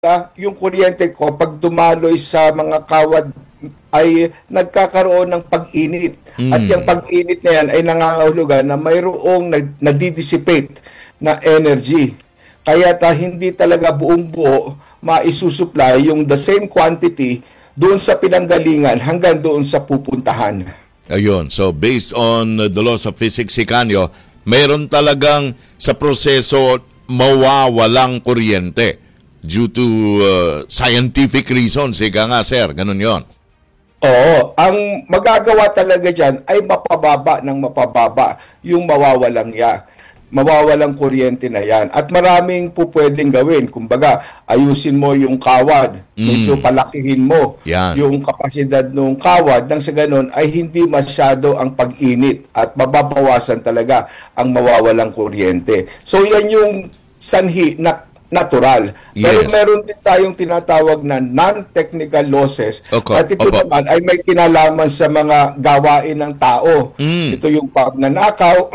yung kuryente ko pag dumaloy sa mga kawad ay nagkakaroon ng pag-init. At yung pag-init na yan ay nangangahulugan na mayroong nadidissipate na energy. Kaya hindi talaga buong buo maisusupply yung the same quantity doon sa pinanggalingan hanggang doon sa pupuntahan. Ayun. So, based on the laws of physics, Sikanyo, mayroon talagang sa proseso mawawalang kuryente due to scientific reasons. Ika nga, sir. Ganun yon. Oo. Ang magagawa talaga dyan ay mapababa ng mapababa yung mawawalang kuryente na yan. At maraming po pwedeng gawin. Kumbaga, ayusin mo yung kawad. Medyo palakihin mo yung kapasidad ng kawad. Nang sa ganun ay hindi masyado ang pag-init at mababawasan talaga ang mawawalang kuryente. So yan yung sanhi na natural. Pero meron din tayong tinatawag na non-technical losses. At ito naman ay may kinalaman sa mga gawain ng tao. Ito yung pagnanakaw,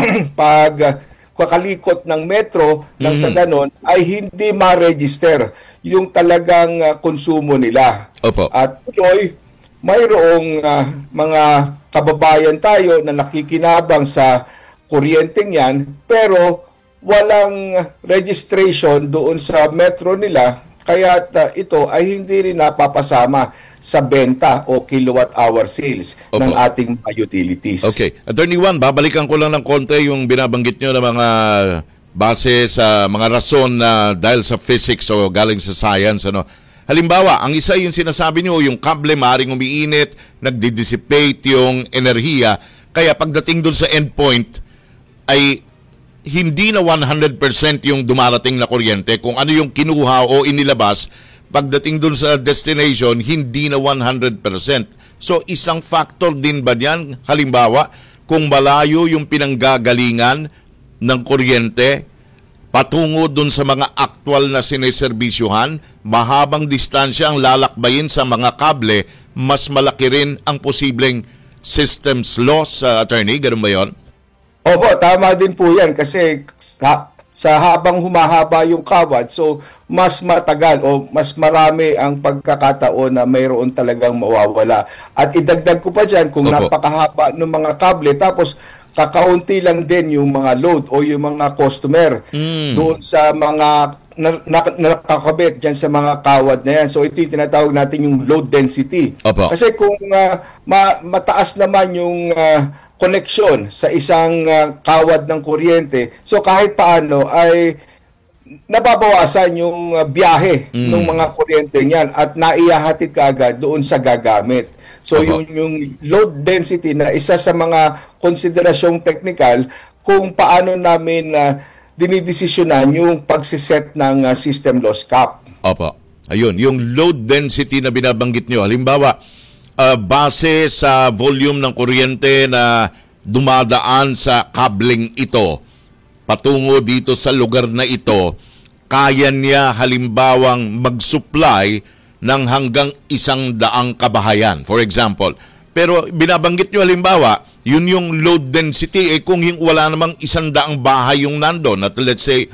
pagkakalikot ng metro, nang sa ganon ay hindi ma-register yung talagang konsumo nila. At tuloy, mayroong mga kababayan tayo na nakikinabang sa kuryenteng yan, pero walang registration doon sa metro nila, kaya ito ay hindi rin napapasama sa benta o kilowatt-hour sales ng ating utilities. Okay. Attorney Juan, babalikan ko lang ng konti yung binabanggit nyo na mga base sa mga rason na dahil sa physics o galing sa science. Halimbawa, ang isa yung sinasabi nyo, yung kable maaaring umiinit, nagdi-dissipate yung enerhiya, kaya pagdating doon sa endpoint ay hindi na 100% yung dumarating na kuryente. Kung ano yung kinuha o inilabas, pagdating dun sa destination, hindi na 100%. So, isang factor din ba yan? Halimbawa, kung malayo yung pinanggagalingan ng kuryente, patungo dun sa mga aktual na sineserbisyuhan, mahabang distansya ang lalakbayin sa mga kable, mas malaki rin ang posibleng systems loss, attorney. Ganun ba yun? Opo, tama din po yan kasi sa habang humahaba yung kawad, so mas matagal o mas marami ang pagkakataon na mayroon talagang mawawala. At idagdag ko pa dyan, kung napakahaba ng mga kable, tapos kakaunti lang din yung mga load o yung mga customer doon sa mga nakakabit dyan sa mga kawad na yan. So ito yung tinatawag natin yung load density. Kasi kung mataas naman yung connection sa isang kawad ng kuryente, so kahit paano ay nababawasan yung biyahe ng mga kuryente niyan at naihahatid kaagad doon sa gagamit. So yung load density na isa sa mga konsiderasyong technical kung paano namin dinidesisyonan yung pagsiset ng system loss cap. Ayun, yung load density na binabanggit nyo, halimbawa, base sa volume ng kuryente na dumadaan sa kabling ito, patungo dito sa lugar na ito, kaya niya halimbawang mag-supply ng hanggang 100 kabahayan, for example. Pero binabanggit nyo halimbawa, yun yung load density, kung wala namang 100 bahay yung nandun, at let's say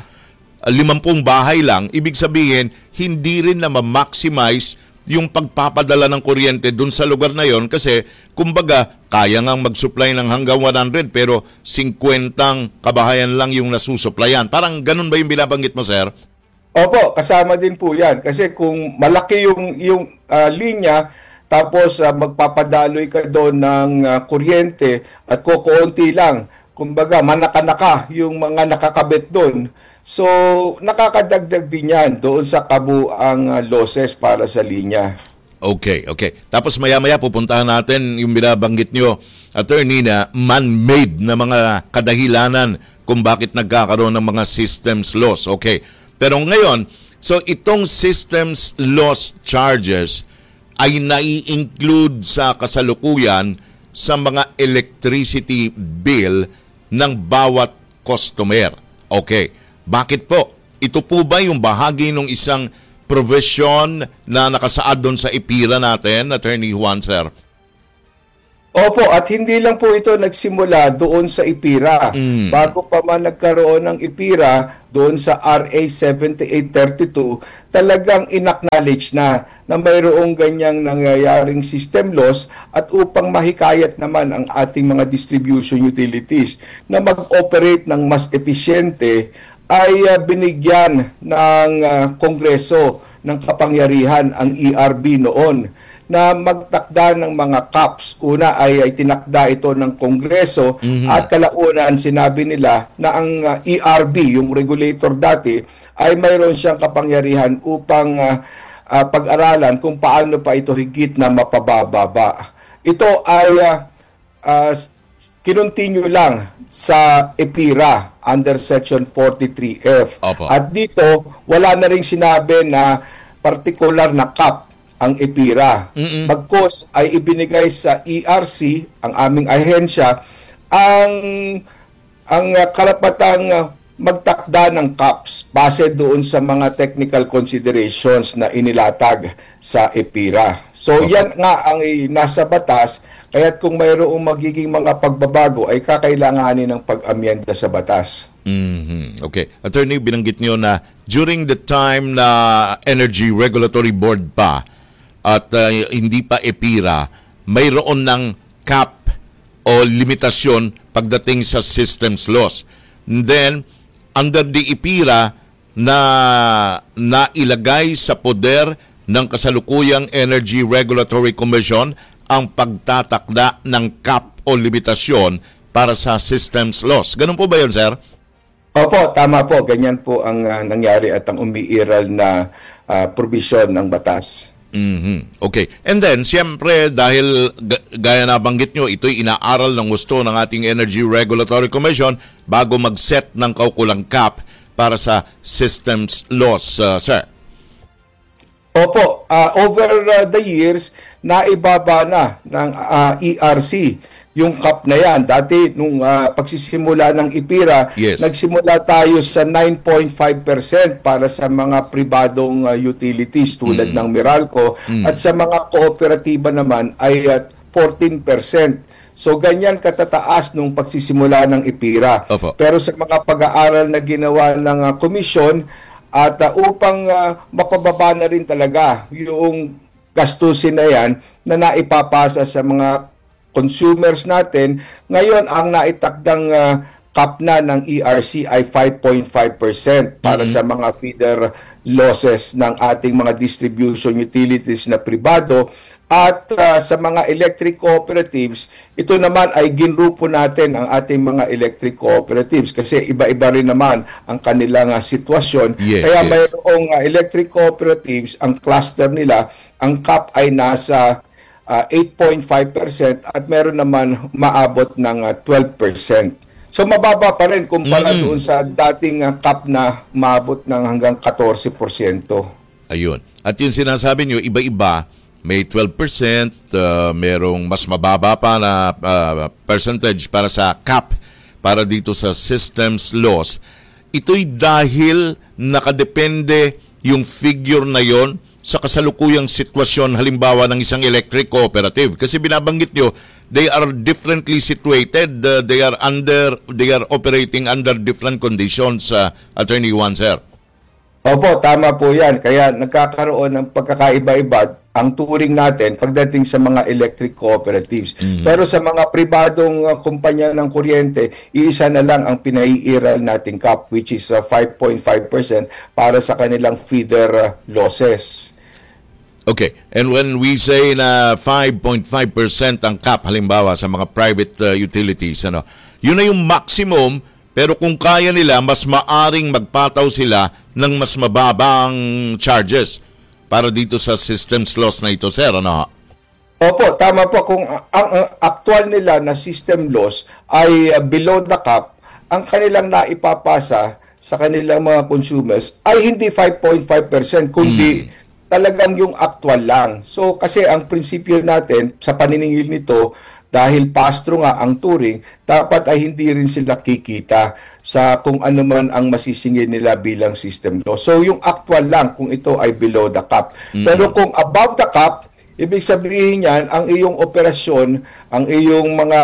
50 bahay lang, ibig sabihin, hindi rin na ma-maximize yung pagpapadala ng kuryente dun sa lugar na yon kasi kumbaga kaya ngang mag-supply ng hanggang 100 pero 50 kabahayan lang yung nasusuplayan. Parang ganun ba yung binabanggit mo, sir? Opo, kasama din po yan. Kasi kung malaki yung linya, tapos magpapadaloy ka doon ng kuryente at kukunti lang, kumbaga manaka-naka yung mga nakakabit doon. So, nakakadagdag din yan doon sa kabuang losses para sa linya. Okay. Tapos maya-maya pupuntahan natin yung binabanggit nyo, attorney, na man-made na mga kadahilanan kung bakit nagkakaroon ng mga systems loss. Okay. Pero ngayon, so itong systems loss charges ay nai-include sa kasalukuyan sa mga electricity bill ng bawat customer. Okay. Bakit po? Ito po ba yung bahagi ng isang provision na nakasaad doon sa IPIRA natin, Attorney Juan, sir? Opo, at hindi lang po ito nagsimula doon sa IPIRA. Bago pa man nagkaroon ng IPIRA, doon sa RA 7832, talagang inacknowledge na mayroong ganyang nangyayaring system loss, at upang mahikayat naman ang ating mga distribution utilities na mag-operate ng mas episyente, ay binigyan ng Kongreso ng kapangyarihan ang ERB noon na magtakda ng mga caps. Una ay tinakda ito ng Kongreso, at kalaunan sinabi nila na ang ERB, yung regulator dati, ay mayroon siyang kapangyarihan upang pag-aralan kung paano pa ito higit na mapababa. Ito ay kinontinue lang sa EPIRA under Section 43F. Opo. At dito, wala na ring sinabi na particular na cap ang EPIRA. Bagkus ay ibinigay sa ERC, ang aming ahensya, ang karapatang magtakda ng caps base doon sa mga technical considerations na inilatag sa EPIRA. So yan nga ang nasa batas, kaya't kung mayroong magiging mga pagbabago ay kakailanganin ng pag-amyenda sa batas. Okay. Attorney, binanggit niyo na during the time na Energy Regulatory Board pa at hindi pa EPIRA, mayroon ng cap o limitasyon pagdating sa systems loss. And then, under the EPIRA na nailagay sa poder ng kasalukuyang Energy Regulatory Commission ang pagtatakda ng cap o limitasyon para sa systems loss. Ganun po ba yun, sir? Opo, tama po. Ganyan po ang nangyari at ang umiiral na provision ng batas. Okay. And then, siyempre, dahil gaya na banggit nyo, ito'y inaaral ng gusto ng ating Energy Regulatory Commission bago mag-set ng kaukulang cap para sa systems loss, sir. Opo, over the years, naibaba na ng ERC yung cap na yan. Dati, nung pagsisimula ng IPIRA, nagsimula tayo sa 9.5% para sa mga pribadong utilities tulad ng Meralco, at sa mga kooperatiba naman ay 14%. So, ganyan katataas nung pagsisimula ng IPIRA. Opo. Pero sa mga pag-aaral na ginawa ng komisyon, at upang mapababa na rin talaga yung gastusin na yan na naipapasa sa mga consumers natin, ngayon ang naitakdang cap na ng ERC ay 5.5% para sa mga feeder losses ng ating mga distribution utilities na pribado. At sa mga electric cooperatives, ito naman ay ginrupo natin ang ating mga electric cooperatives kasi iba-iba rin naman ang kanilang sitwasyon. Kaya mayroong electric cooperatives, ang cluster nila, ang cap ay nasa 8.5% at meron naman maabot ng 12%. So mababa pa rin kumpara doon sa dating cap na maabot ng hanggang 14%. Ayun. At yung sinasabi nyo, iba-iba, may 12%, merong mas mababa pa na percentage para sa cap para dito sa systems loss. Ito'y dahil nakadepende yung figure na yon sa kasalukuyang sitwasyon halimbawa ng isang electric cooperative. Kasi binabanggit nyo, they are differently situated. They are operating under different conditions, Attorney Juan, sir. Opo, tama po yan. Kaya nagkakaroon ng pagkakaiba-iba ang turing natin pagdating sa mga electric cooperatives. Pero sa mga pribadong kumpanya ng kuryente, iisa na lang ang pinaiiral nating cap, which is 5.5% para sa kanilang feeder losses. Okay. And when we say na 5.5% ang cap halimbawa sa mga private utilities, yun na yung maximum. Pero kung kaya nila, mas maaring magpataw sila ng mas mababang charges para dito sa systems loss na ito, sir, ano? Opo, tama po. Kung ang actual nila na system loss ay below the cap, ang kanilang naipapasa sa kanilang mga consumers ay hindi 5.5%, kundi talagang yung actual lang. So, kasi ang prinsipyo natin sa paniningil nito, dahil pass-through nga ang turing, dapat ay hindi rin sila kikita sa kung ano man ang masisingil nila bilang system loss. So yung actual lang kung ito ay below the cap. Pero kung above the cap, Ibig sabihin yan, ang iyong operasyon, ang iyong mga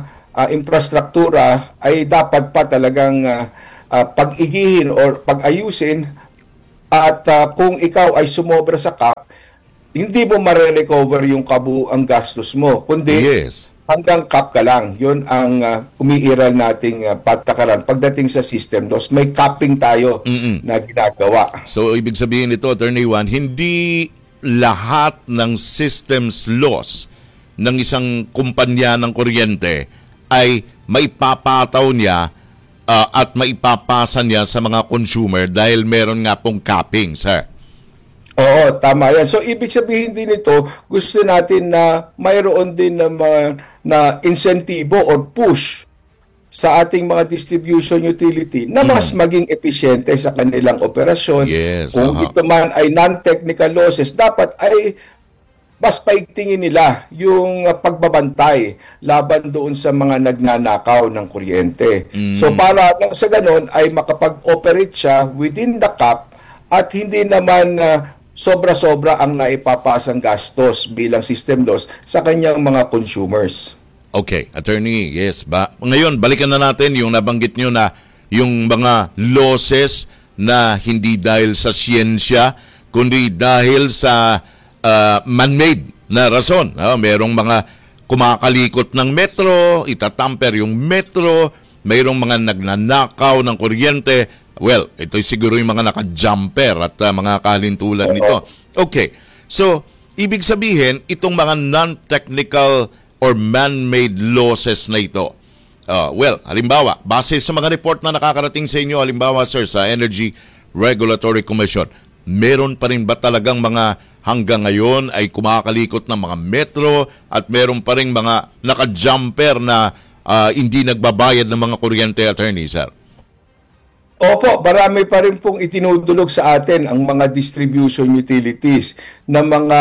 infrastruktura ay dapat pa talagang pag-igihin or pag-ayusin at kung ikaw ay sumobra sa cap, hindi mo ma-recover yung kabuuang gastos mo, kundi hanggang cap ka lang. Yun ang umiiral nating patakaran. Pagdating sa system loss, may capping tayo na ginagawa. So, ibig sabihin nito, Attorney Juan, hindi lahat ng systems loss ng isang kumpanya ng kuryente ay maipapataw niya at maipapasa niya sa mga consumer dahil meron nga pong capping, sir. Oo, tama yan. So, ibig sabihin din ito, gusto natin na mayroon din na insentibo or push sa ating mga distribution utility na mas maging epesyente sa kanilang operasyon. Yes, Kung ito man ay non-technical losses, dapat ay mas paigtingin nila yung pagbabantay laban doon sa mga nagnanakaw ng kuryente. So, para sa ganon ay makapag-operate siya within the cap at hindi naman sobra-sobra ang naipapasang gastos bilang system loss sa kanyang mga consumers. Okay, Attorney, yes. Ngayon, balikan na natin yung nabanggit nyo na yung mga losses na hindi dahil sa siyensya, kundi dahil sa man-made na rason. Merong mga kumakalikot ng metro, itatamper yung metro, mayroong mga nagnanakaw ng kuryente. Well, ito'y siguro yung mga naka-jumper at mga kalintulan nito. Okay, so ibig sabihin, itong mga non-technical or man-made losses na ito, well, halimbawa, base sa mga report na nakakarating sa inyo, halimbawa, sir, sa Energy Regulatory Commission, meron pa rin ba talagang mga hanggang ngayon ay kumakalikot ng mga metro at meron pa rin mga naka-jumper na hindi nagbabayad ng mga kuryente, attorney, sir? Opo, marami pa rin pong itinudulog sa atin ang mga distribution utilities na mga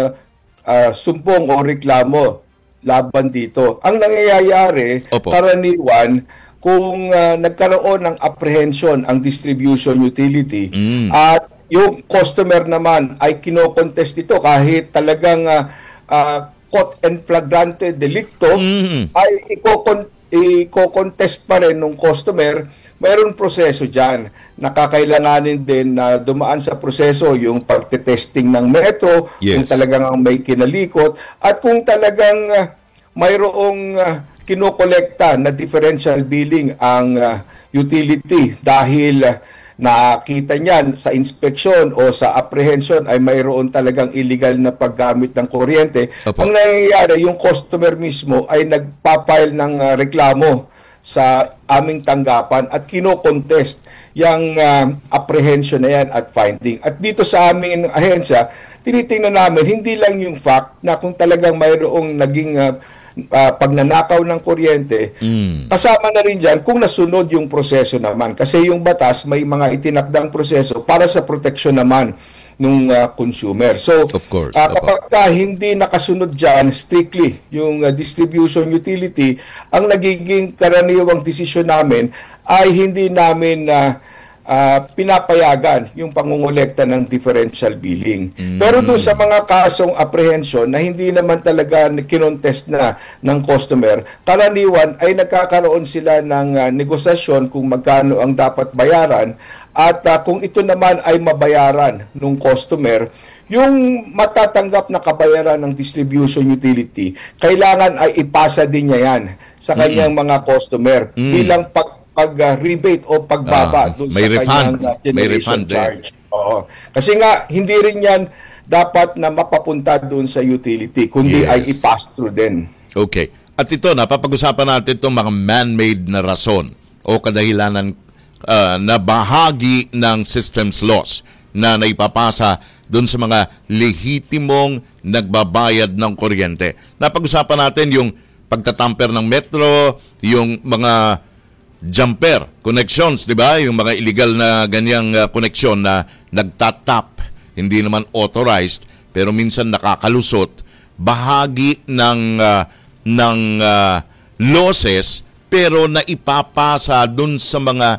sumpong o reklamo laban dito. Ang nangyayari, karaniwan, kung nagkaroon ng apprehension ang distribution utility at yung customer naman ay kinokontest ito kahit talagang caught and flagrante delicto, ay i-contest pa rin ng customer. Mayroon proseso dyan. Nakakailanganin din na dumaan sa proseso yung pagtetesting ng metro, kung talagang may kinalikot, at kung talagang mayroong kinokolekta na differential billing ang utility dahil nakita niyan sa inspeksyon o sa apprehension ay mayroon talagang illegal na paggamit ng kuryente. Ang nangyayari, yung customer mismo ay nagpapile ng reklamo sa aming tanggapan at kino-contest yung apprehension na yan at finding. At dito sa aming ahensya, tinitingnan namin hindi lang yung fact na kung talagang mayroong naging pagnanakaw ng kuryente, kasama na rin dyan kung nasunod yung proseso naman. Kasi yung batas may mga itinakdang proseso para sa proteksyon naman nung consumer. So, kapag hindi nakasunod dyan strictly yung distribution utility, ang nagiging karaniwang desisyon namin ay hindi namin pinapayagan yung pangungulekta ng differential billing. Pero doon sa mga kasong apprehension na hindi naman talaga kinontest na ng customer, karaniwan ay nagkakaroon sila ng negosasyon kung magkano ang dapat bayaran at kung ito naman ay mabayaran ng customer, yung matatanggap na kabayaran ng distribution utility, kailangan ay ipasa din niya yan sa kanyang mga customer bilang pag-rebate o pagbaba doon sa kanyang generation charge. Oo. Kasi nga, hindi rin yan dapat na mapapunta doon sa utility, kundi ay i-pass through din. Okay. At ito, napapag-usapan natin itong mga man-made na rason o kadahilanan na bahagi ng systems loss na naipapasa doon sa mga lehitimong nagbabayad ng kuryente. Napag-usapan natin yung pagtatamper ng metro, yung mga jumper connections, di ba? Yung mga illegal na ganyang connection na nagtatap, hindi naman authorized, pero minsan nakakalusot. Bahagi ng losses, pero naipapasa dun sa mga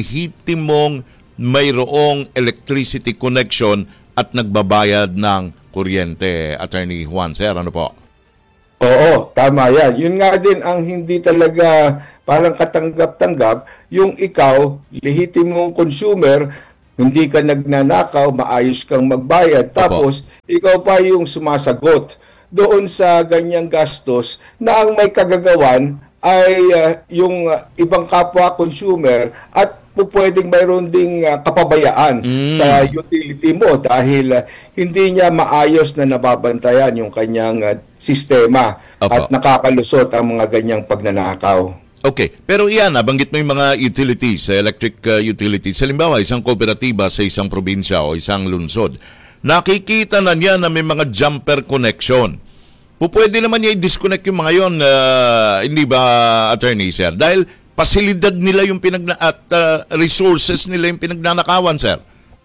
lehitimong mayroong electricity connection at nagbabayad ng kuryente, Attorney Juan, sir. Ano po? Oo, tama yan. Yun nga din ang hindi talaga parang katanggap-tanggap, yung ikaw, lehitimong consumer, hindi ka nagnanakaw, maayos kang magbayad, tapos ikaw pa yung sumasagot doon sa ganyang gastos na ang may kagagawan ay yung ibang kapwa consumer at pwedeng mayroon ding kapabayaan sa utility mo dahil hindi niya maayos na nababantayan yung kanyang sistema at nakakalusot ang mga ganyang pagnanakaw. Okay, pero iyan, nabanggit mo yung mga utilities, electric utilities. Halimbawa, isang kooperatiba sa isang probinsya o isang lungsod, nakikita na niya na may mga jumper connection. Pwede naman niya i-disconnect yung mga yon, hindi ba, Attorney, sir? Dahil pasilidad nila yung resources nila yung pinagnanakawan, sir.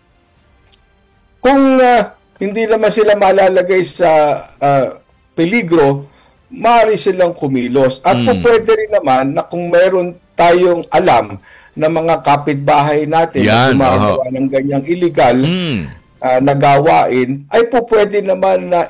Kung hindi naman sila malalagay sa peligro, maaari silang kumilos. At pwede rin naman na kung meron tayong alam na mga kapitbahay natin na gumagawa ng ganyang illegal na gawain, ay pwede naman na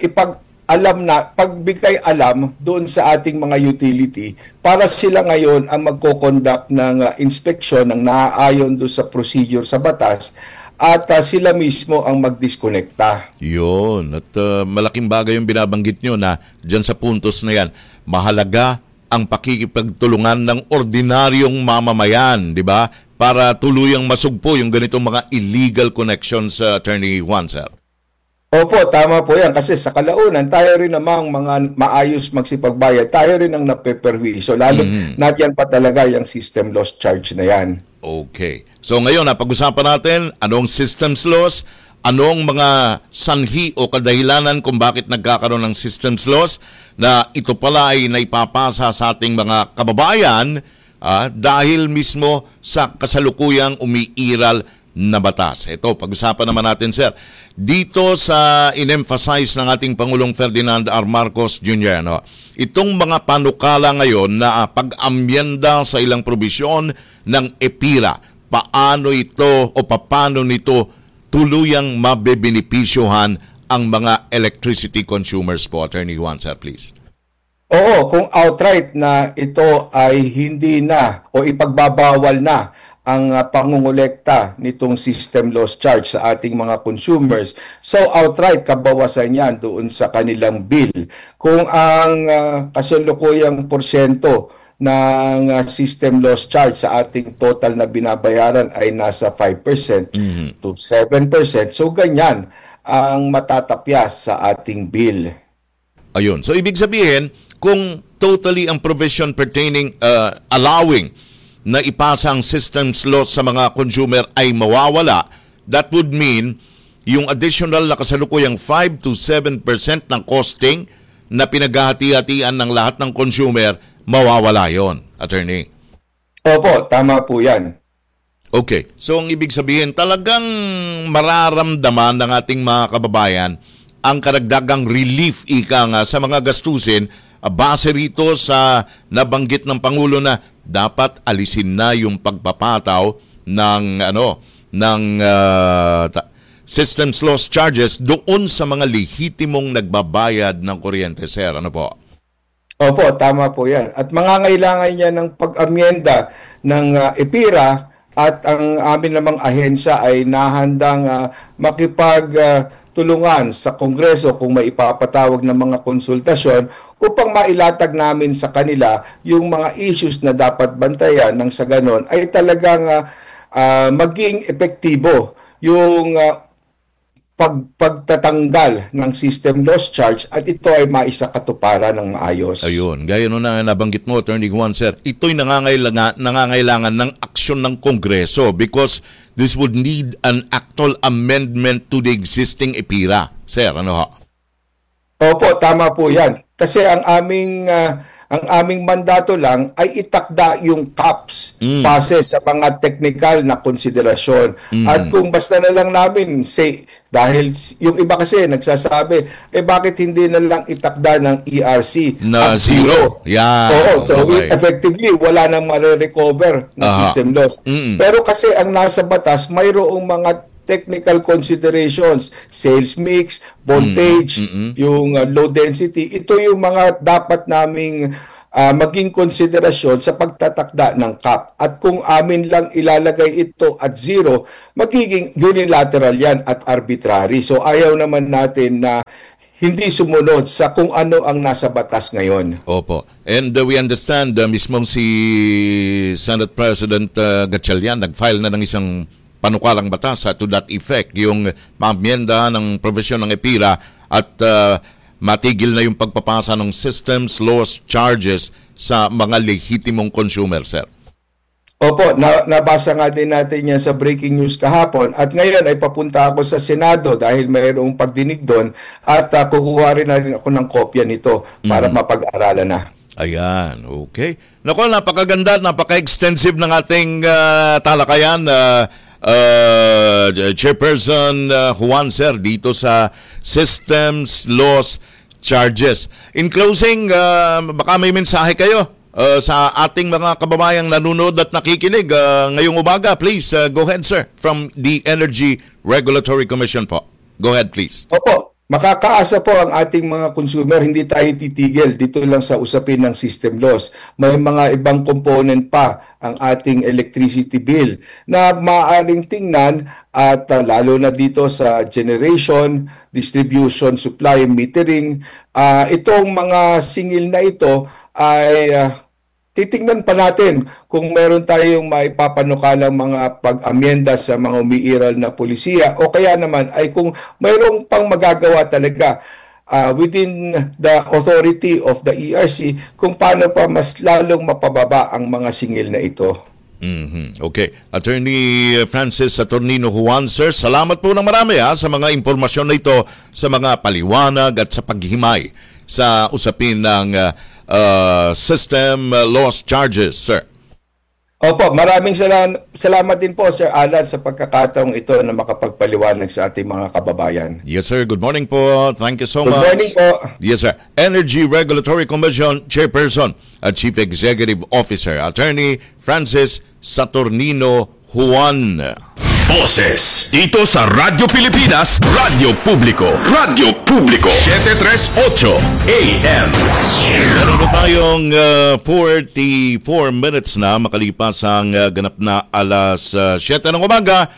pagbigay alam doon sa ating mga utility para sila ngayon ang magko-conduct ng inspection ng naaayon doon sa procedure sa batas at sila mismo ang mag-disconnecta. Yun. At malaking bagay yung binabanggit nyo na dyan sa puntos na yan, mahalaga ang pakikipagtulungan ng ordinaryong mamamayan, di ba? Para tuluyang masugpo yung ganitong mga illegal connections, Attorney Juan, sir. Opo, tama po yan. Kasi sa kalaunan, tayo rin namang mga maayos magsipagbayad. Tayo rin ang napeperwisyo. Lalo na yan pa talaga yung system loss charge na yan. Okay. So ngayon, napag-usapan natin anong systems loss, anong mga sanhi o kadahilanan kung bakit nagkakaroon ng systems loss na ito pala ay naipapasa sa ating mga kababayan dahil mismo sa kasalukuyang umiiral na batas. Ito, pag-usapan naman natin, sir. Dito sa in-emphasize ng ating Pangulong Ferdinand R. Marcos Jr., itong mga panukala ngayon na pag-amyenda sa ilang probisyon ng EPIRA, paano ito o paano nito tuluyang mabebenepisyohan ang mga electricity consumers po? Attorney Juan, sir, please. Oo, kung outright na ito ay hindi na o ipagbabawal na ang pangungulekta nitong system loss charge sa ating mga consumers. So outright kabawasan yan doon sa kanilang bill. Kung ang kasalukuyang porsyento ng system loss charge sa ating total na binabayaran ay nasa 5% to 7%. So ganyan ang matatapyas sa ating bill. Ayun. So ibig sabihin, kung totally ang provision pertaining, allowing na ipasa ang systems loss sa mga consumer ay mawawala, that would mean yung additional na kasalukuyang 5 to 7% ng costing na pinaghahati-hatian ng lahat ng consumer, mawawala yon, Attorney. Opo, tama po yan. Okay. So ang ibig sabihin, talagang mararamdaman ng ating mga kababayan ang karagdagang relief sa mga gastusin base rito sa nabanggit ng Pangulo na dapat alisin na yung pagpapataw ng systems loss charges doon sa mga lehitimong nagbabayad ng kuryente, sir. Ano po? Opo, tama po yan. At mangangailangan niya ng pag-amyenda ng EPIRA at ang amin namang ahensya ay nahandang makipagtulungan sa Kongreso kung may ipapatawag ng mga konsultasyon upang mailatag namin sa kanila yung mga issues na dapat bantayan nang sa ganon ay talagang maging epektibo yung pagtatanggal ng system loss charge at ito ay maisakatuparan ng maayos. Ayun, gaya nung nabanggit mo, Attorney Juan, sir, ito'y nangangailangan ng aksyon ng Kongreso because this would need an actual amendment to the existing EPIRA. Sir, ano ho? Opo, tama po yan. Kasi ang aming mandato lang ay itakda yung caps base sa mga technical na konsiderasyon. At kung basta na lang namin dahil yung iba kasi nagsasabi, bakit hindi na lang itakda ng ERC na zero? Yeah. Oo, so effectively wala nang ma-recover na system loss. Pero kasi ang nasa batas, mayroong mga technical considerations, sales mix, voltage, yung low density, ito yung mga dapat naming maging konsiderasyon sa pagtatakda ng cap. At kung amin lang ilalagay ito at zero, magiging unilateral yan at arbitrary. So ayaw naman natin na hindi sumunod sa kung ano ang nasa batas ngayon. Opo. And we understand, mismong si Senate President Gatchalian nag-file na ng isang panukalang batas to that effect, yung pamyenda ng provision ng EPIRA at matigil na yung pagpapasa ng systems loss charges sa mga lehitimong consumer, sir. Opo, nabasa nga din natin yan sa breaking news kahapon at ngayon ay papunta ako sa Senado dahil mayroong pagdinig doon at kukuha rin ako ng kopya nito para mapag-aralan na. Ayan, okay. Naku, napakaganda, napaka-extensive ng ating talakayan. Chairperson Juan, sir, dito sa systems loss charges. In closing, baka may mensahe kayo sa ating mga kababayang nanonood at nakikinig ngayong umaga. Please, go ahead, sir, from the Energy Regulatory Commission po. Go ahead, please. Opo. Makakaasa po ang ating mga consumer, hindi tayo titigil dito lang sa usapin ng system loss. May mga ibang component pa ang ating electricity bill na maaaring tingnan at lalo na dito sa generation, distribution, supply, metering. Itong mga singil na ito ay titingnan pa natin kung meron tayong maipapanukalang mga pag-amyenda sa mga umiiral na polisiya o kaya naman ay kung mayroong pang magagawa talaga within the authority of the ERC kung paano pa mas lalong mapababa ang mga singil na ito. Okay. Attorney Francis Saturnino Juan, sir, salamat po ng marami sa mga impormasyon na ito, sa mga paliwanag at sa paghimay sa usapin ng system loss charges, sir. Opo, maraming salamat din po, Sir Alan, sa pagkakataong ito na makapagpaliwanag sa ating mga kababayan. Yes, sir. Good morning po. Thank you so much. Good morning po. Yes, sir. Energy Regulatory Commission Chairperson at Chief Executive Officer, Attorney Francis Saturnino Juan. Boses dito sa Radyo Pilipinas, Radyo Publiko. Radyo Publiko 738 AM. Meron na tayong 44 minutes na makalipas ang ganap na alas 7 ng umaga.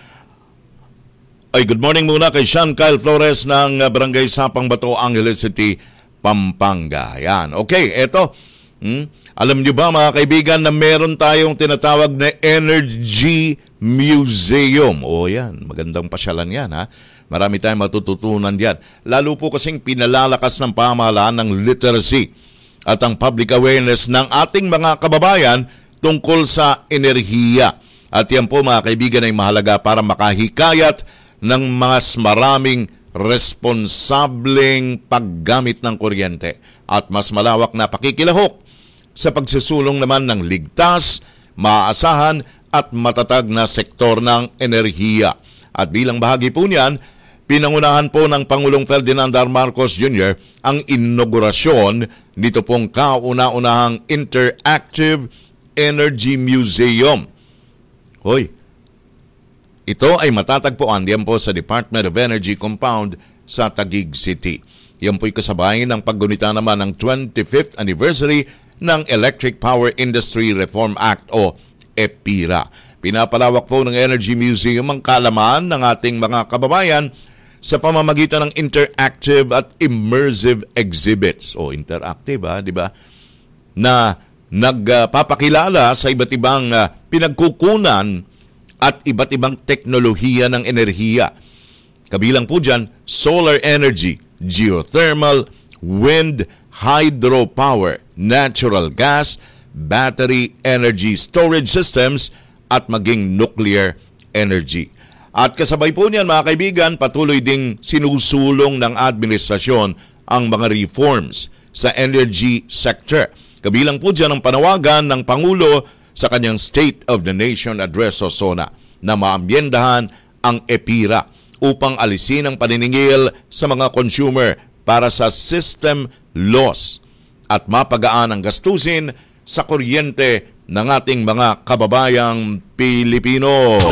Ay, good morning muna kay Sean Kyle Flores ng Barangay Sapang Bato, Angeles City, Pampanga. Yan. Okay, eto. Alam niyo ba mga kaibigan na meron tayong tinatawag na Energy Museum? O yan, magandang pasyalan yan ha. Marami tayong matututunan yan. Lalo po kasing pinalalakas ng pamahalaan ng literacy at ang public awareness ng ating mga kababayan tungkol sa enerhiya. At yan po mga kaibigan ay mahalaga para makahikayat ng mas maraming responsableng paggamit ng kuryente at mas malawak na pakikilahok sa pagsusulong naman ng ligtas, maaasahan at matatag na sektor ng enerhiya. At bilang bahagi po niyan, pinangunahan po ng Pangulong Ferdinand R. Marcos Jr. ang inaugurasyon nito pong kauna-unahang Interactive Energy Museum. Hoy, ito ay matatagpuan diyan po sa Department of Energy Compound sa Taguig City. Yan po'y kasabay ng paggunita naman ng 25th anniversary ng Electric Power Industry Reform Act o EPIRA. Pinapalawak po ng Energy Museum ang kaalaman ng ating mga kababayan sa pamamagitan ng interactive at immersive exhibits. O interactive di ba? Na nagpapakilala sa iba't ibang pinagkukunan at iba't ibang teknolohiya ng enerhiya. Kabilang po dyan, solar energy, geothermal, wind, hydropower, natural gas, battery energy storage systems, at maging nuclear energy. At kasabay po niyan mga kaibigan, patuloy ding sinusulong ng administrasyon ang mga reforms sa energy sector. Kabilang po dyan ang panawagan ng Pangulo sa kanyang State of the Nation Address o SONA na maamyendahan ang EPIRA upang alisin ang paniningil sa mga consumer para sa system loss at mapagaan ang gastusin sa kuryente ng ating mga kababayang Pilipino.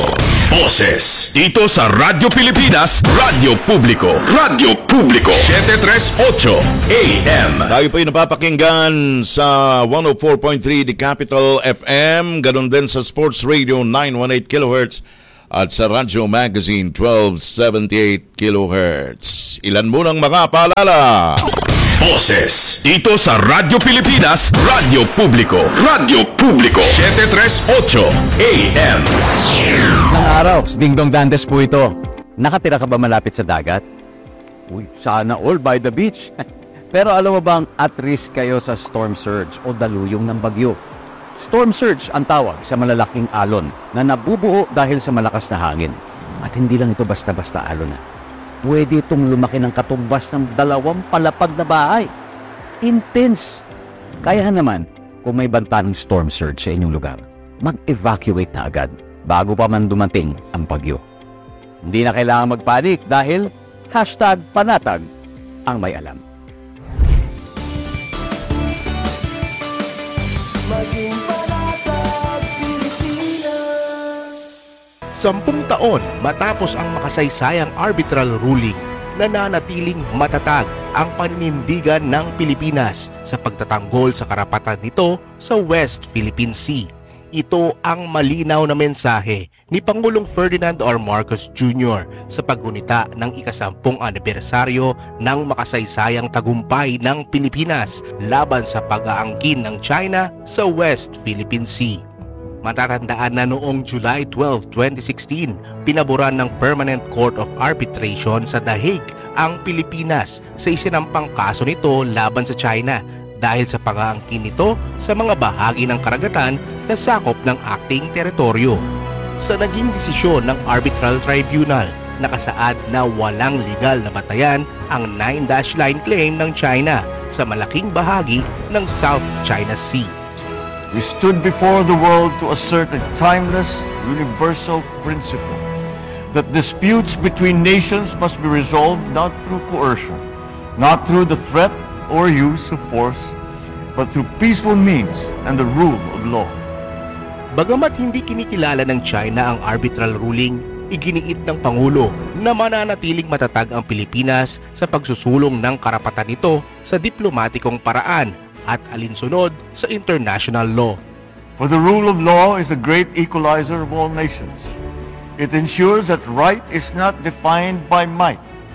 Boses dito sa Radyo Pilipinas, Radyo Publiko. Radio Publiko 738 AM. Tayo po ay napapakinggan sa 104.3 The Capital FM, ganun din sa Sports Radio 918 kHz at sa Radyo Magazine 1278 kHz. Ilan munang mga paalala? Boses dito sa Radyo Pilipinas, Radyo Publiko. Radio Publiko 738 AM. Nang araw, Dingdong Dantes po ito. Nakatira ka ba malapit sa dagat? Uy, sana all by the beach. Pero alam mo bang at risk kayo sa storm surge o daluyong ng bagyo? Storm surge ang tawag sa malalaking alon na nabubuo dahil sa malakas na hangin. At hindi lang ito basta-basta alon na. Pwede itong lumaki ng katumbas ng 2 palapag na bahay. Intense! Kaya naman, kung may banta ng storm surge sa inyong lugar, mag-evacuate na agad bago pa man dumating ang bagyo. Hindi na kailangan magpanik dahil #panatag ang may alam. Maging panatag Pilipinas. 10 taon matapos ang makasaysayang arbitral ruling, nananatiling matatag ang paninindigan ng Pilipinas sa pagtatanggol sa karapatan nito sa West Philippine Sea. Ito ang malinaw na mensahe ni Pangulong Ferdinand R. Marcos Jr. sa paggunita ng ika-10 anibersaryo ng makasaysayang tagumpay ng Pilipinas laban sa pag-aangkin ng China sa West Philippine Sea. Matatandaan na noong July 12, 2016, pinaboran ng Permanent Court of Arbitration sa The Hague ang Pilipinas sa isinampang kaso nito laban sa China dahil sa pag-aangkin nito sa mga bahagi ng karagatan na sakop ng acting teritoryo. Sa naging desisyon ng Arbitral Tribunal, nakasaad na walang legal na batayan ang 9-dash line claim ng China sa malaking bahagi ng South China Sea. We stood before the world to assert a timeless, universal principle that disputes between nations must be resolved not through coercion, not through the threat or use of force, but through peaceful means and the rule of law. Bagamat hindi kinikilala ng China ang arbitral ruling, iginiit ng Pangulo na mananatiling matatag ang Pilipinas sa pagsusulong ng karapatan nito sa diplomatikong paraan at alinsunod sa international law. For the rule of law is a great equalizer of all nations. It ensures that right is not defined by might,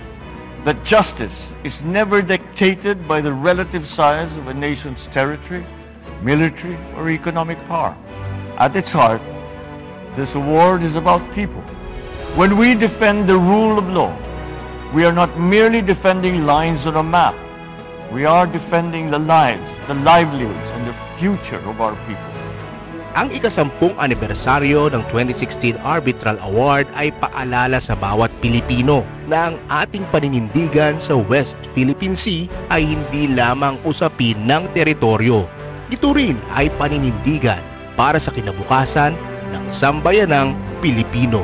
that justice is never dictated by the relative size of a nation's territory, military, or economic power. At its heart, this award is about people. When we defend the rule of law, we are not merely defending lines on a map. We are defending the lives, the livelihoods, and the future of our peoples. Ang ika-10 anibersaryo ng 2016 Arbitral Award ay paalala sa bawat Pilipino na ang ating paninindigan sa West Philippine Sea ay hindi lamang usapin ng teritoryo. Ito rin ay paninindigan para sa kinabukasan ng sambayanang Pilipino.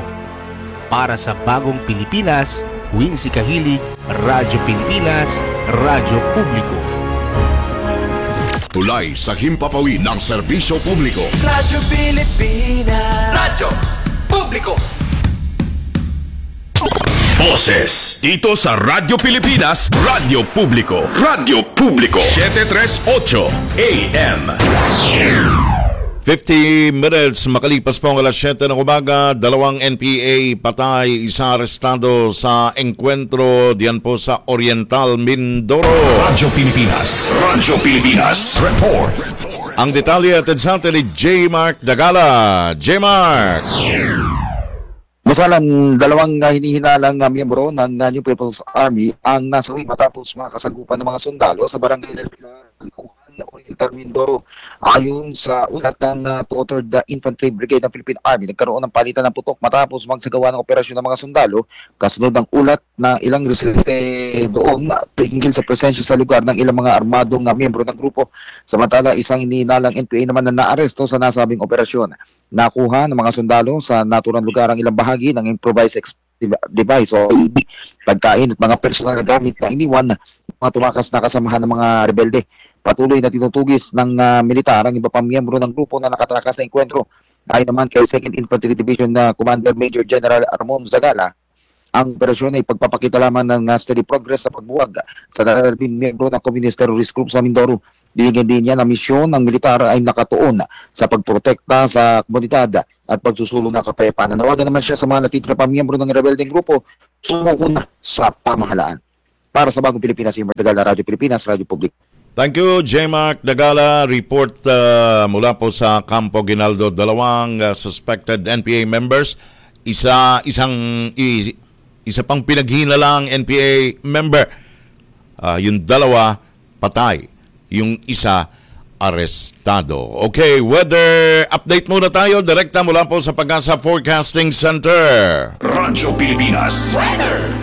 Para sa bagong Pilipinas, Wincy Kahilig, Radyo Pilipinas, Radyo Publiko. Tulay sa himpapawid ng serbisyo publiko. Radyo Pilipinas. Radyo Publiko. Boses dito sa Radyo Pilipinas, Radyo Publiko. Radio Publiko 738 AM. 50 minutes makalipas po ang alas 7 ng umaga, 2 NPA patay, 1 arestado sa engkwentro diyan po sa Oriental, Mindoro. Radyo Pilipinas. Radyo Pilipinas. Report. Ang detalye atid sa atin ni J. Mark Dagala. J. Mark. Masalang 2 hinihinalang miyembro ng New People's Army ang nasawi matapos makasagupan ng mga sundalo sa barangay del Pilar, Oriental, Mindoro. Ayon sa ulat ng 203rd Infantry Brigade ng Philippine Army, nagkaroon ng palitan ng putok matapos magsagawa ng operasyon ng mga sundalo kasunod ng ulat na ilang residente doon tingil sa presensya sa lugar ng ilang mga armadong miyembro ng grupo. Samantala, isang hinihinalang NPA naman na naaresto sa nasabing operasyon. Nakuha ng mga sundalo sa naturang lugar ang ilang bahagi ng improvised device o pagkain at mga personal na gamit na iniwan ng mga tumakas na kasamahan ng mga rebelde. Patuloy na tinutugis ng militar ang iba pang miyembro ng grupo na nakatakas sa enkwentro. Ayon naman kay 2nd Infantry Division na Commander Major General Ramon Zagala, ang operasyon ay pagpapakita lamang ng steady progress sa pagbuwag sa dalawang miyembro ng Communist Terrorist Group sa Mindoro. Dinigin din niya na misyon ng militar ay nakatuon sa pagprotekta sa komunidad at pagsusulong ng kapayapaan. Nanawagan naman siya sa mga natitira pa miyembro ng rebeldeng grupo sumuko na sa pamahalaan. Para sa Bagong Pilipinas, Jmark Dagala, Radyo Pilipinas, Radyo Publiko. Thank you, Jmark Dagala. Report mula po sa Campo Ginaldo. Dalawang suspected NPA members. Isa pang pinaghinalang NPA member. Yung dalawa, patay. Yung isa, arestado. Okay, weather update muna tayo. Direkta mula po sa Pag-asa Forecasting Center. Radyo Pilipinas. Weather.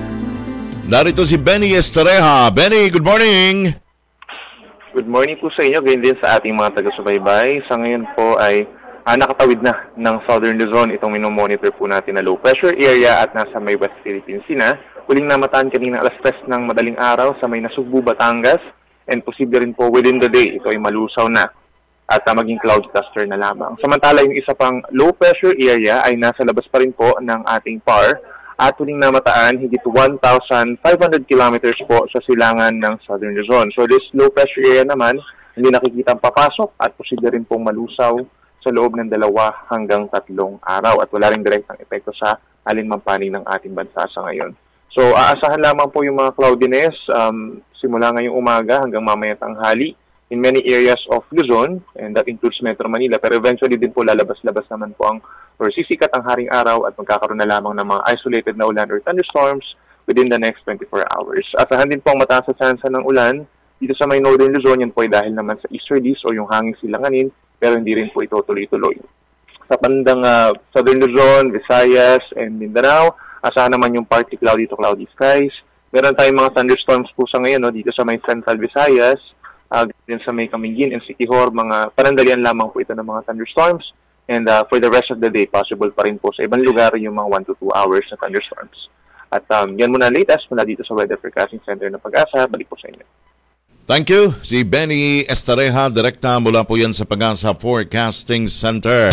Narito si Benny Estareha. Benny, good morning. Good morning po sa inyo, ganyan din sa ating mga taga-subaybay. Sa ngayon po ay nakatawid na ng Southern Luzon itong minomonitor po natin na low pressure area at nasa may West Philippine Sea na. Huling namataan kanina alas 3 ng madaling araw sa may Nasugbu, Batangas, and posible rin po within the day ito ay malusaw na at maging cloud cluster na lamang. Samantala yung isa pang low pressure area ay nasa labas pa rin po ng ating PAR at huling namataan higit 1,500 kilometers po sa silangan ng Southern Luzon. So this low pressure area naman, hindi nakikita papasok at posible rin pong malusaw sa loob ng 2 hanggang 3 araw at wala rin direktang epekto sa alinmang panig ng ating bansa sa ngayon. So aasahan lamang po yung mga cloudiness simula ngayong umaga hanggang mamaya tanghali in many areas of Luzon, and that includes Metro Manila, pero eventually din po lalabas-labas naman po or sisikat ang haring araw at magkakaroon na lamang ng mga isolated na ulan or thunderstorms within the next 24 hours. Asahan din po ang mataas na tsansa ng ulan dito sa may Northern Luzon, yan po ay dahil naman sa easterlies o yung hanging silanganin, pero hindi rin po ito tuloy-tuloy. Sa bandang Southern Luzon, Visayas, and Mindanao, asahan naman yung partly cloudy to cloudy skies. Meron tayong mga thunderstorms po sa ngayon dito sa may Central Visayas, din sa may Camiguin and Siquijor, mga panandalian lamang po ito ng mga thunderstorms. And for the rest of the day, possible pa rin po sa ibang lugar yung mga 1 to 2 hours na thunderstorms. At yan muna latest mula dito sa Weather Forecasting Center ng Pag-asa. Balik po sa inyo. Thank you. Si Benny Estareha, direkta mula po yan sa Pag-asa Forecasting Center.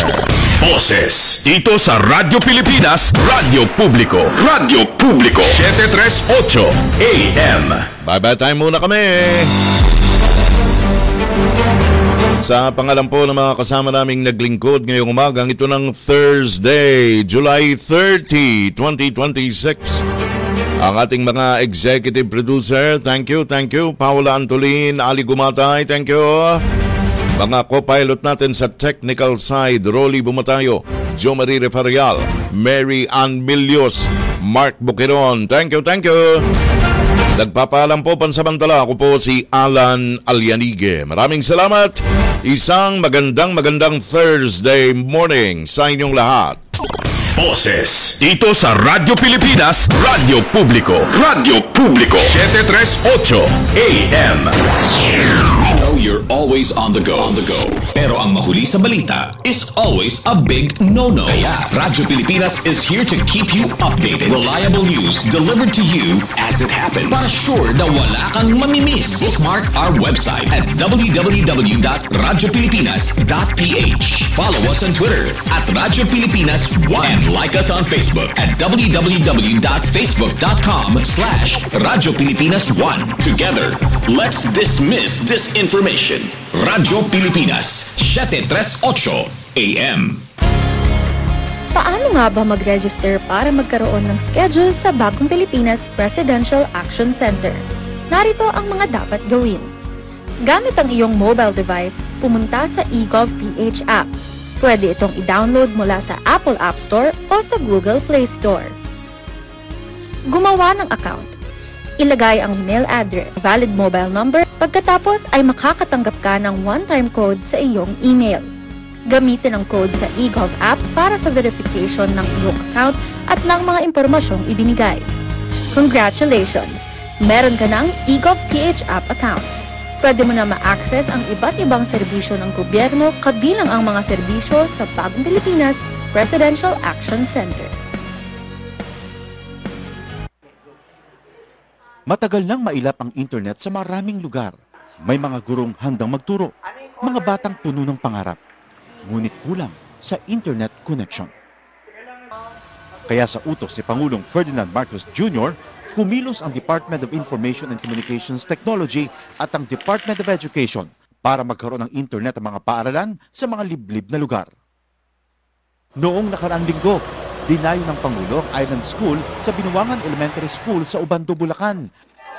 Boses dito sa Radyo Pilipinas, Radyo Publiko. Radyo Publiko, 738 AM. Bye-bye time muna kami. Sa pangalan po ng mga kasama naming naglingkod ngayong umagang ito ng Thursday, July 30, 2026. Ang ating mga executive producer, thank you. Paula Antolin, Ali Gumatay, thank you. Mga co-pilot natin sa technical side, Rolly Bumatayo, Jo Marie Refarial, Mary Ann Milios, Mark Buquiron, thank you. Nagpapaalam po pansamantala, ako po si Alan Alianige. Maraming salamat. Isang magandang Thursday morning sa inyong lahat. Boses dito sa Radyo Pilipinas, Radyo Publiko. Radyo Publiko, 738 AM. We know you're always on the go. Pero ang mahuli sa balita is always a big no-no. Kaya Radyo Pilipinas is here to keep you updated. Reliable news delivered to you as it happens. Para sure na wala kang mamimiss. Bookmark our website at www.radiopilipinas.ph. Follow us on Twitter at Radyo Pilipinas 1. Like us on Facebook at www.facebook.com/Radyo Pilipinas 1. Together, let's dismiss disinformation. Radyo Pilipinas, 738 AM. Paano nga ba mag-register para magkaroon ng schedule sa Bagong Pilipinas Presidential Action Center? Narito ang mga dapat gawin. Gamit ang iyong mobile device, pumunta sa eGov.ph app. Pwede itong i-download mula sa Apple App Store o sa Google Play Store. Gumawa ng account. Ilagay ang email address, valid mobile number, pagkatapos ay makakatanggap ka ng one-time code sa iyong email. Gamitin ang code sa eGov app para sa verification ng iyong account at ng mga impormasyong ibinigay. Congratulations! Meron ka ng eGov.ph app account. Pwede mo na ma-access ang iba't ibang serbisyo ng gobyerno kabilang ang mga serbisyo sa Bagong Pilipinas Presidential Action Center. Matagal nang mailap ang internet sa maraming lugar. May mga gurong handang magturo, mga batang puno ng pangarap. Ngunit kulang sa internet connection. Kaya sa utos ni Pangulong Ferdinand Marcos Jr., kumilos ang Department of Information and Communications Technology at ang Department of Education para magkaroon ng internet ang mga paaralan sa mga liblib na lugar. Noong nakaraang linggo, dinayo ng Pangulo ang Island School sa Binuangan Elementary School sa Ubando, Bulacan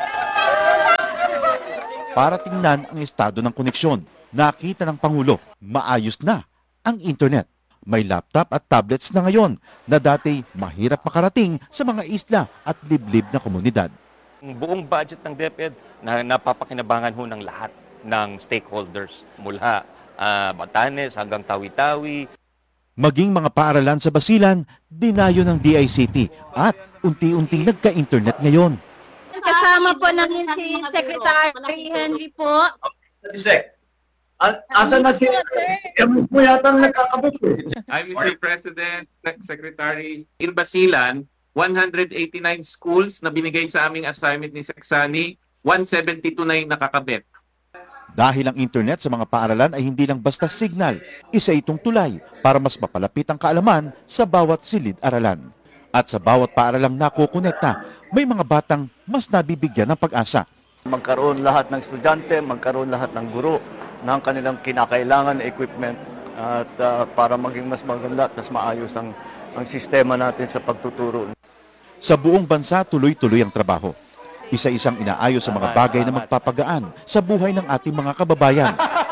para tingnan ang estado ng koneksyon. Nakita ng Pangulo, maayos na ang internet. May laptop at tablets na ngayon na dati mahirap makarating sa mga isla at liblib na komunidad. Ang buong budget ng DepEd na napapakinabangan ho ng lahat ng stakeholders mula Batanes hanggang Tawi-Tawi. Maging mga paaralan sa Basilan, dinayo ng DICT at unti-unting nagka-internet ngayon. Kasama po namin si Secretary Henry po. Si Sec. Asa na si Emis mo yata nagkakabit eh. I'm Mr. President, Secretary. In Basilan, 189 schools na binigay sa aming assignment ni Seksani, 172 na yung nakakabit. Dahil ang internet sa mga paaralan ay hindi lang basta signal, isa itong tulay para mas mapalapit ang kaalaman sa bawat silid-aralan. At sa bawat paaralang nakukonekta, may mga batang mas nabibigyan ng pag-asa. Magkaroon lahat ng estudyante, magkaroon lahat ng guro ng kanilang kinakailangan na equipment at para maging mas maganda at mas maayos ang sistema natin sa pagtuturo. Sa buong bansa, tuloy-tuloy ang trabaho. Isa-isang inaayos sa mga bagay na magpapagaan sa buhay ng ating mga kababayan.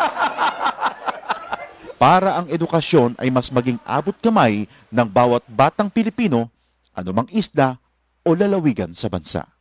Para ang edukasyon ay mas maging abot kamay ng bawat batang Pilipino, anumang isla o lalawigan sa bansa.